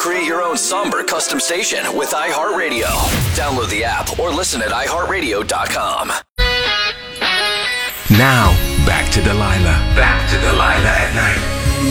Create your own somber custom station with iHeartRadio. Download the app or listen at iHeartRadio.com. Now, back to Delilah. Back to Delilah at night.